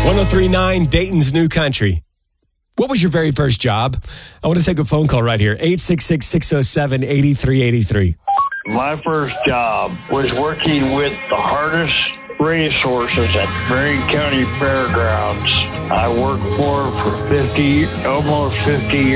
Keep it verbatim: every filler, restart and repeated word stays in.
one oh three point nine Dayton's New Country. What was your very first job? I want to take a phone call right here. eight six six, six oh seven, eight three eight three. My first job was working with the hardest racehorses at Marion County Fairgrounds. I worked for for fifty, almost fifty years.